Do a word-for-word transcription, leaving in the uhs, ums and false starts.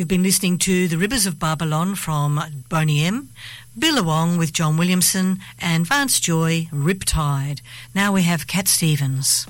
You've been listening to The Rivers of Babylon from Boney M, Billawong with John Williamson, and Vance Joy, Riptide. Now we have Cat Stevens.